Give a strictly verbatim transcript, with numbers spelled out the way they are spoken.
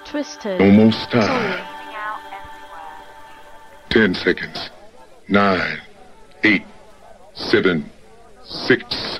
Twisted. Almost time. Soul. Ten seconds. Nine, eight, seven, six,